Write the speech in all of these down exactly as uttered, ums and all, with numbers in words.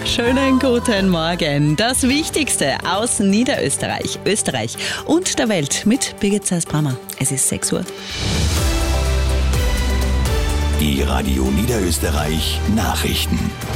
Schönen guten Morgen. Das Wichtigste aus Niederösterreich, Österreich und der Welt mit Birgit Zeis-Brammer. Es ist sechs Uhr. Die Radio Niederösterreich Nachrichten.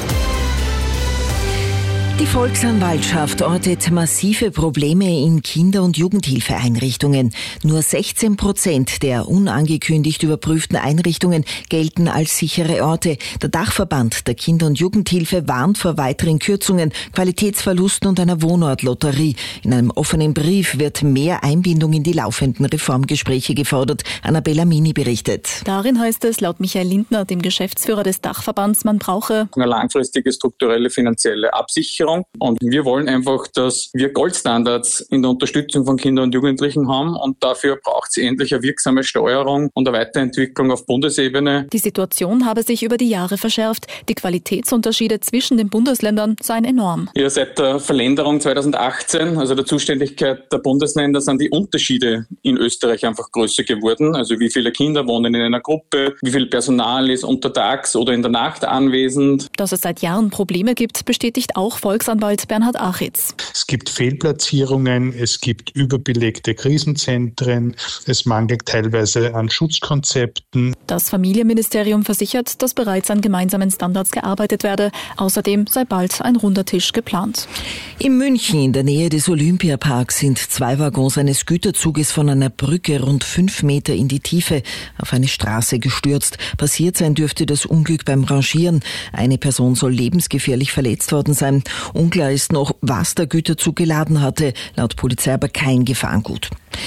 Die Volksanwaltschaft ortet massive Probleme in Kinder- und Jugendhilfeeinrichtungen. Nur sechzehn Prozent der unangekündigt überprüften Einrichtungen gelten als sichere Orte. Der Dachverband der Kinder- und Jugendhilfe warnt vor weiteren Kürzungen, Qualitätsverlusten und einer Wohnortlotterie. In einem offenen Brief wird mehr Einbindung in die laufenden Reformgespräche gefordert. Annabella Mini berichtet. Darin heißt es laut Michael Lindner, dem Geschäftsführer des Dachverbands, man brauche eine langfristige strukturelle finanzielle Absicherung. Und wir wollen einfach, dass wir Goldstandards in der Unterstützung von Kindern und Jugendlichen haben. Und dafür braucht es endlich eine wirksame Steuerung und eine Weiterentwicklung auf Bundesebene. Die Situation habe sich über die Jahre verschärft. Die Qualitätsunterschiede zwischen den Bundesländern seien enorm. Ja, seit der Verlängerung zweitausendachtzehn, also der Zuständigkeit der Bundesländer, sind die Unterschiede in Österreich einfach größer geworden. Also wie viele Kinder wohnen in einer Gruppe, wie viel Personal ist untertags oder in der Nacht anwesend. Dass es seit Jahren Probleme gibt, bestätigt auch Volksanwalt Bernhard Achitz. Es gibt Fehlplatzierungen, es gibt überbelegte Krisenzentren, es mangelt teilweise an Schutzkonzepten. Das Familienministerium versichert, dass bereits an gemeinsamen Standards gearbeitet werde. Außerdem sei bald ein runder Tisch geplant. In München in der Nähe des Olympiaparks sind zwei Waggons eines Güterzuges von einer Brücke rund fünf Meter in die Tiefe auf eine Straße gestürzt. Passiert sein dürfte das Unglück beim Rangieren. Eine Person soll lebensgefährlich verletzt worden sein. Unklar ist noch, was der Güterzug geladen hatte. Laut Polizei aber kein Gefahrengut.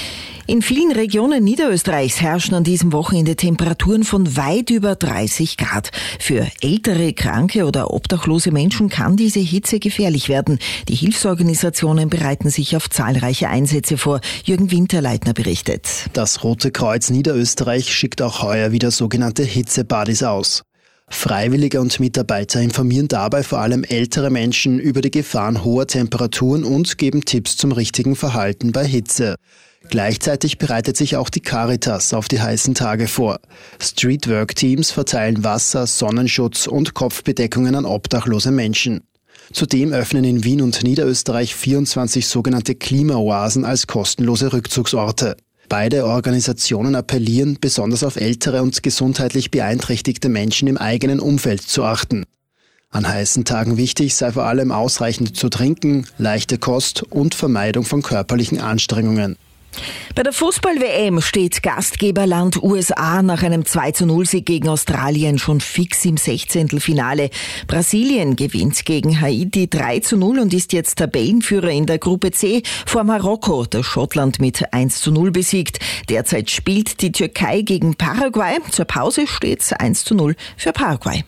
In vielen Regionen Niederösterreichs herrschen an diesem Wochenende Temperaturen von weit über dreißig Grad. Für ältere, kranke oder obdachlose Menschen kann diese Hitze gefährlich werden. Die Hilfsorganisationen bereiten sich auf zahlreiche Einsätze vor. Jürgen Winterleitner berichtet. Das Rote Kreuz Niederösterreich schickt auch heuer wieder sogenannte Hitzebuddies aus. Freiwillige und Mitarbeiter informieren dabei vor allem ältere Menschen über die Gefahren hoher Temperaturen und geben Tipps zum richtigen Verhalten bei Hitze. Gleichzeitig bereitet sich auch die Caritas auf die heißen Tage vor. Streetwork-Teams verteilen Wasser, Sonnenschutz und Kopfbedeckungen an obdachlose Menschen. Zudem öffnen in Wien und Niederösterreich vierundzwanzig sogenannte Klimaoasen als kostenlose Rückzugsorte. Beide Organisationen appellieren, besonders auf ältere und gesundheitlich beeinträchtigte Menschen im eigenen Umfeld zu achten. An heißen Tagen wichtig sei vor allem ausreichend zu trinken, leichte Kost und Vermeidung von körperlichen Anstrengungen. Bei der Fußball-W M steht Gastgeberland U S A nach einem zwei zu null Sieg gegen Australien schon fix im Sechzehntelfinale. Brasilien gewinnt gegen Haiti drei zu null und ist jetzt Tabellenführer in der Gruppe C vor Marokko, das Schottland mit eins zu null besiegt. Derzeit spielt die Türkei gegen Paraguay. Zur Pause steht's eins zu null für Paraguay.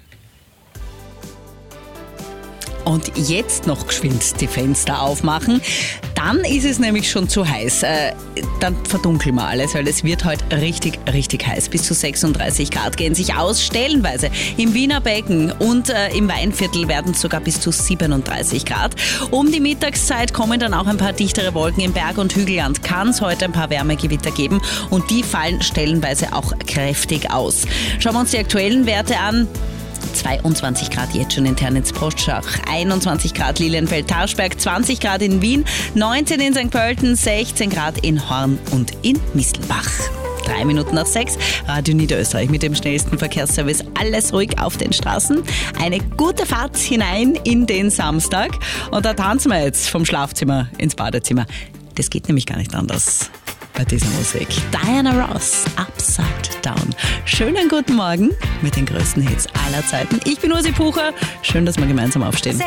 Und jetzt noch geschwind die Fenster aufmachen. Dann ist es nämlich schon zu heiß. Äh, dann verdunkeln wir alles, weil es wird heute richtig, richtig heiß. Bis zu sechsunddreißig Grad gehen sich aus, stellenweise im Wiener Becken und äh, im Weinviertel werden es sogar bis zu siebenunddreißig Grad. Um die Mittagszeit kommen dann auch ein paar dichtere Wolken im Berg- und Hügelland. Kann es heute ein paar Wärmegewitter geben und die fallen stellenweise auch kräftig aus. Schauen wir uns die aktuellen Werte an. zweiundzwanzig Grad jetzt schon in Ternitz-Postschach, einundzwanzig Grad Lilienfeld-Tarschberg, zwanzig Grad in Wien, neunzehn in Sankt Pölten, sechzehn Grad in Horn und in Mistelbach. Drei Minuten nach sechs, Radio Niederösterreich mit dem schnellsten Verkehrsservice. Alles ruhig auf den Straßen. Eine gute Fahrt hinein in den Samstag. Und da tanzen wir jetzt vom Schlafzimmer ins Badezimmer. Das geht nämlich gar nicht anders bei dieser Musik. Diana Ross, Upside Down. Schönen guten Morgen mit den größten Hits aller Zeiten. Ich bin Ursi Pucher. Schön, dass wir gemeinsam aufstehen.